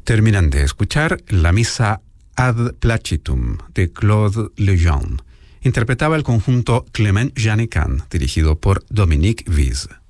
Terminan de escuchar la misa Ad Placitum de Claude Lejeune. Interpretaba el conjunto Clement Jeannequin, dirigido por Dominique Wiese.